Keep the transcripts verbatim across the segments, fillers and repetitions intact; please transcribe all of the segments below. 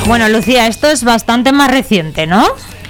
Bueno, Lucía, esto es bastante más reciente, ¿no?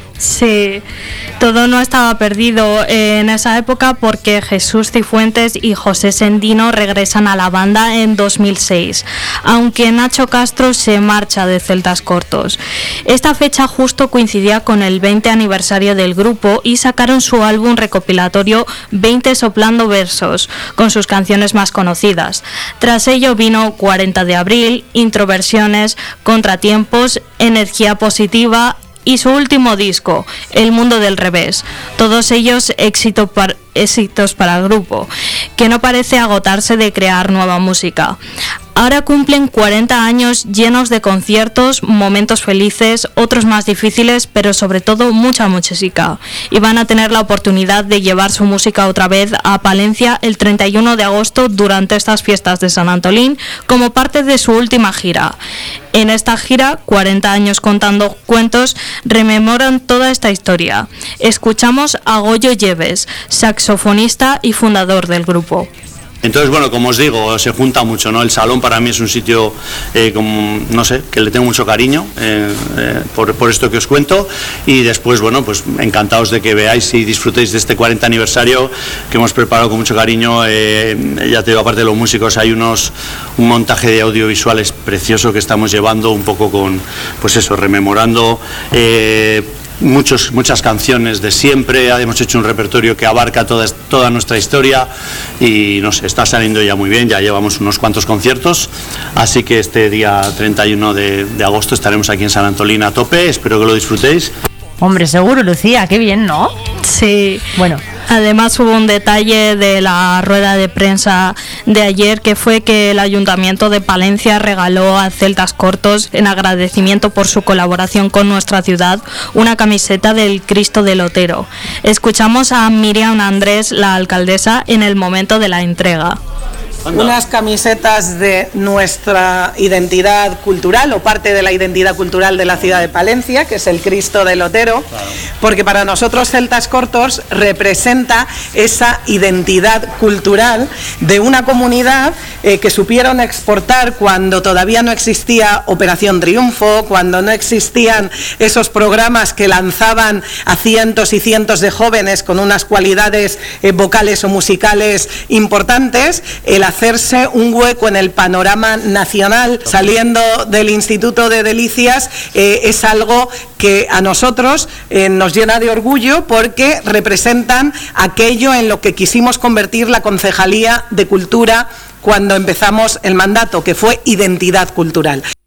Sí, todo no estaba perdido en esa época porque Jesús Cifuentes y José Sendino regresan a la banda en dos mil seis, aunque Nacho Castro se marcha de Celtas Cortos. Esta fecha justo coincidía con el veinte aniversario del grupo y sacaron su álbum recopilatorio veinte Soplando Versos, con sus canciones más conocidas. Tras ello vino cuarenta de abril, Introversiones, Contratiempos, Energía Positiva y su último disco, El Mundo del Revés, todos ellos éxito par, éxitos para el grupo, que no parece agotarse de crear nueva música. Ahora cumplen cuarenta años llenos de conciertos, momentos felices, otros más difíciles, pero sobre todo mucha música. Y van a tener la oportunidad de llevar su música otra vez a Palencia el treinta y uno de agosto durante estas fiestas de San Antolín, como parte de su última gira. En esta gira, cuarenta años contando cuentos, rememoran toda esta historia. Escuchamos a Goyo Lleves, saxofonista y fundador del grupo. Entonces, bueno, como os digo, se junta mucho, ¿no? El Salón para mí es un sitio, eh, como, no sé, que le tengo mucho cariño eh, eh, por, por esto que os cuento, y después, bueno, pues encantados de que veáis y disfrutéis de este cuarenta aniversario que hemos preparado con mucho cariño. Eh, ya te digo, aparte de los músicos, hay unos un montaje de audiovisuales precioso que estamos llevando un poco con, pues eso, rememorando eh, Muchos, muchas canciones de siempre. Hemos hecho un repertorio que abarca toda, toda nuestra historia y no sé, está saliendo ya muy bien. Ya llevamos unos cuantos conciertos, así que este día treinta y uno de, de agosto estaremos aquí en San Antolín a tope. Espero que lo disfrutéis. Hombre, seguro, Lucía, qué bien, ¿no? Sí. Bueno, además hubo un detalle de la rueda de prensa de ayer, que fue que el Ayuntamiento de Palencia regaló a Celtas Cortos, en agradecimiento por su colaboración con nuestra ciudad, una camiseta del Cristo del Otero. Escuchamos a Miriam Andrés, la alcaldesa, en el momento de la entrega. Unas camisetas de nuestra identidad cultural o parte de la identidad cultural de la ciudad de Palencia, que es el Cristo del Otero, porque para nosotros Celtas Cortos representa esa identidad cultural de una comunidad eh, que supieron exportar cuando todavía no existía Operación Triunfo, cuando no existían esos programas que lanzaban a cientos y cientos de jóvenes con unas cualidades eh, vocales o musicales importantes. El hacerse un hueco en el panorama nacional saliendo del Instituto de Delicias eh, es algo que a nosotros eh, nos llena de orgullo, porque representan aquello en lo que quisimos convertir la Concejalía de Cultura cuando empezamos el mandato, que fue identidad cultural.